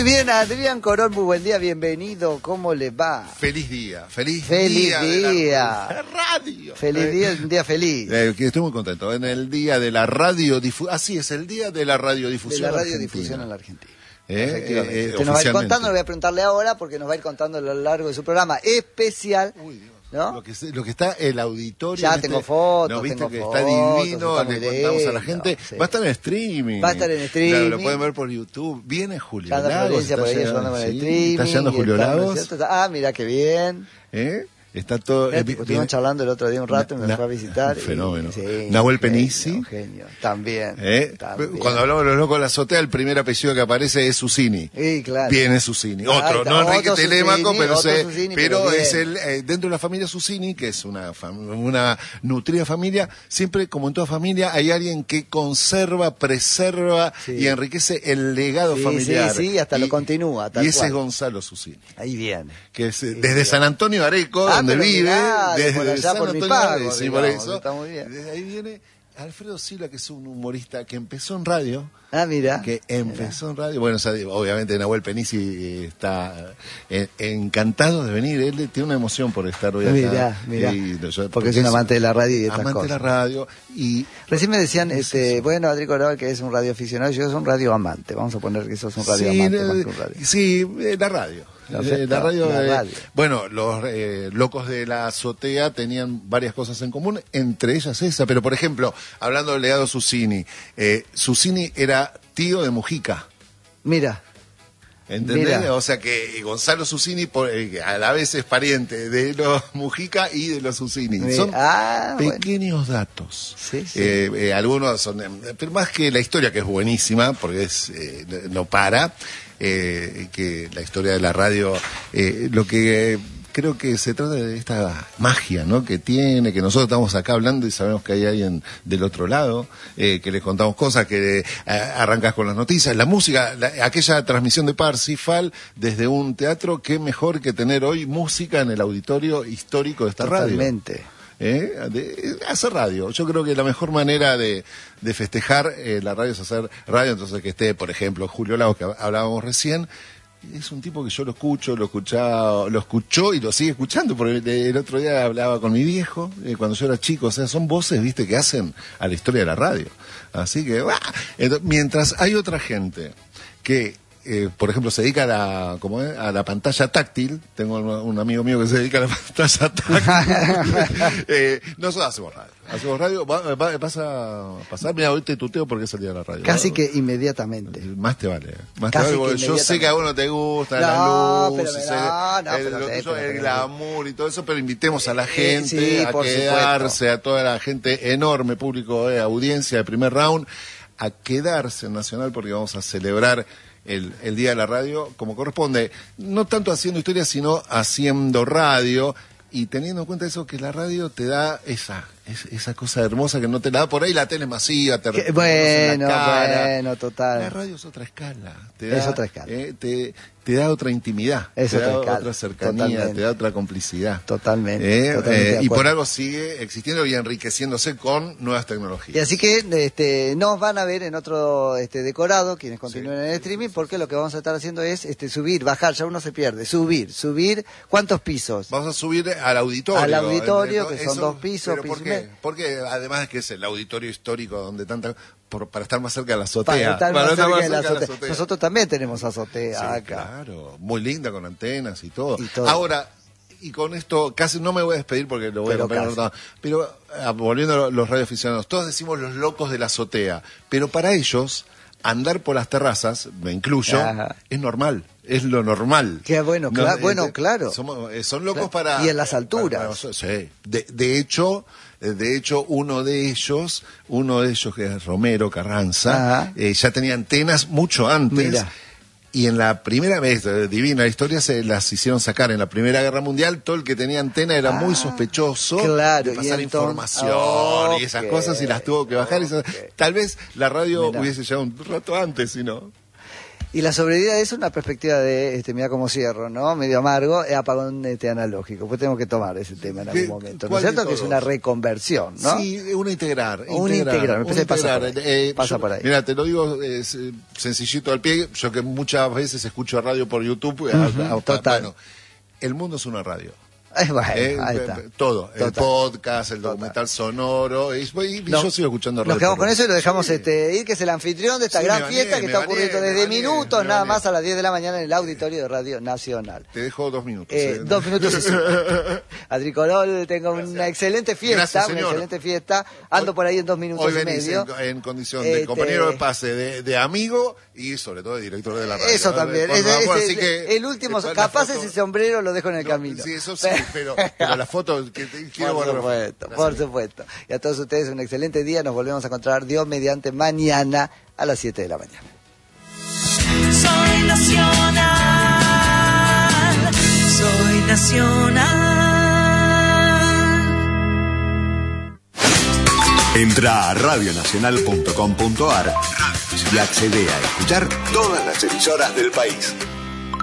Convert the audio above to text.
bien, Adrián Corol, muy buen día, bienvenido, ¿cómo le va? Feliz día, feliz día. De la radio. Feliz día, un día feliz. Estoy muy contento, en el día de la radiodifusión, así es, el día de la radiodifusión. De la radiodifusión en la Argentina. Efectivamente. Usted nos va a ir contando, lo voy a preguntarle ahora porque nos va a ir contando a lo largo de su programa especial. Uy, Dios. ¿No? Lo que está el auditorio. Ya tengo fotos, ¿no viste tengo que fotos, está divino? está Le muy contamos a la lindo, gente. sí. Va a estar en streaming. Va a estar en streaming. Claro, lo pueden ver por YouTube. Viene Julio Cada Lagos. Florencia por ahí ayudando con el streaming. Está llegando Julio Lagos. Mira qué bien. Está todo. Estuvimos charlando el otro día un rato y me fue a visitar. Un fenómeno. Sí, Nahuel Penisi. Genio. También. Cuando hablamos de los locos de la azotea, el primer apellido que aparece es Susini. Sí, claro. Viene Susini. Otro, no Enrique Telemaco, pero es el dentro de la familia Susini, que es una nutrida familia. Siempre, como en toda familia, hay alguien que conserva, preserva y enriquece el legado familiar. Sí, hasta lo continúa. Y ese es Gonzalo Susini. Ahí viene. Que es desde San Antonio de Areco, donde vive, desde San Antonio de Areco, sí, por eso. Está muy bien. Desde ahí viene Alfredo Silva, que es un humorista que empezó en radio. Mira. Que empezó en radio. Bueno, obviamente Nahuel Penisi está encantado de venir. Él tiene una emoción por estar hoy acá. Mirá. Porque es un amante de la radio y estas cosas. Amante de la radio. Y recién me decían, bueno, Adri Corol, que es un radioaficionado, yo soy un radioamante. Vamos a poner que sos un radioamante más que un radio. Sí, la radio. La radio. Bueno, los locos de la azotea tenían varias cosas en común, entre ellas esa. Pero, por ejemplo, hablando del legado Susini, Susini era tío de Mujica. Mira. ¿Entendés? O sea que Gonzalo Susini a la vez es pariente de los Mujica y de los Susini. Son pequeños datos. Sí. Algunos son, pero más que la historia, que es buenísima, porque no para, que la historia de la radio, lo que creo que se trata de esta magia, ¿no? Que tiene, que nosotros estamos acá hablando y sabemos que hay alguien del otro lado, que les contamos cosas, que arrancas con las noticias, la música, aquella transmisión de Parsifal desde un teatro, qué mejor que tener hoy música en el auditorio histórico de esta radio. Totalmente. Hacer radio. Yo creo que la mejor manera de festejar la radio es hacer radio. Entonces, que esté, por ejemplo, Julio Lagos, que hablábamos recién, es un tipo que yo lo escuchó y lo sigue escuchando, porque el otro día hablaba con mi viejo, cuando yo era chico. O sea, son voces, viste, que hacen a la historia de la radio. Así que, mientras hay otra gente que por ejemplo, se dedica a la pantalla táctil. Tengo un amigo mío que se dedica a la pantalla táctil. Nosotros hacemos radio. ¿Vas a pasar? Mira, hoy te tuteo porque salía a la radio. Casi que inmediatamente. Más te vale. Porque yo sé que a uno te gusta la luz, el glamour y todo eso, pero invitemos a la gente a quedarse, a toda la gente, enorme público, audiencia de primer round, a quedarse en Nacional, porque vamos a celebrar el Día de la Radio como corresponde, no tanto haciendo historia, sino haciendo radio, y teniendo en cuenta eso, que la radio te da esa cosa hermosa que no te la da por ahí la tele masiva, bueno, total. La radio es otra escala, otra escala. Te da otra intimidad, te da otra cercanía, totalmente. Te da otra complicidad. Totalmente. Y por algo sigue existiendo y enriqueciéndose con nuevas tecnologías. Y así que nos van a ver en otro decorado, quienes continúen en el streaming, porque lo que vamos a estar haciendo es subir, bajar, ya uno se pierde, subir, ¿cuántos pisos? Vamos a subir al auditorio. Al auditorio, que son 2 pisos, ¿Por qué? Porque además es que es el auditorio histórico donde para estar más cerca de la azotea. Para estar más cerca de la azotea. Nosotros también tenemos azotea acá. Claro, muy linda, con antenas y todo. Ahora, y con esto casi no me voy a despedir porque lo voy a romper. Pero volviendo a los radioaficionados, todos decimos los locos de la azotea, pero para ellos andar por las terrazas, me incluyo, es normal. Es lo normal. Qué bueno, claro. Son locos para... Y en las alturas. Sí. De hecho, uno de ellos, que es Romero Carranza, ya tenía antenas mucho antes. Mira. Y en la primera vez, divina la historia, se las hicieron sacar en la Primera Guerra Mundial. Todo el que tenía antena era muy sospechoso de pasar información y esas cosas, y las tuvo que bajar. Tal vez la radio hubiese llegado un rato antes, si no. Y la sobriedad es una perspectiva de, mira cómo cierro, ¿no? Medio amargo, apagón analógico. Pues tenemos que tomar ese tema en algún momento, ¿no es cierto? Que es una reconversión, ¿no? Sí, integrar. Me parece que pasa por ahí. Mira, te lo digo sencillito al pie, yo que muchas veces escucho radio por YouTube. Total. Bueno, el mundo es una radio. Bueno, ahí está. Todo, Total. El podcast, el documental sonoro, y yo sigo escuchando radio. Nos quedamos con eso y lo dejamos ir, que es el anfitrión de esta gran fiesta que está ocurriendo desde minutos, nada más a las 10 de la mañana en el auditorio de Radio Nacional. Te dejo 2 minutos. 2 minutos y 5. Adricolol, tengo una excelente fiesta, Gracias, señor. una excelente fiesta. Ando por ahí en 2 minutos hoy y medio. En condición de compañero de pase, de amigo y sobre todo de director de la radio. Eso también. Así que el último, capaz ese sombrero lo dejo en el camino. Sí, eso sí, pero la foto que quiero por supuesto. Y a todos ustedes un excelente día. Nos volvemos a encontrar Dios mediante mañana a las 7 de la mañana. Soy nacional, soy nacional. Entra a radionacional.com.ar y accede a escuchar todas las emisoras del país.